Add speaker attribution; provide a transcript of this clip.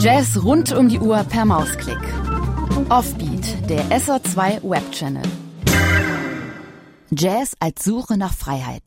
Speaker 1: Jazz rund um die Uhr per Mausklick. Offbeat, der SR2 Webchannel. Jazz als Suche nach Freiheit.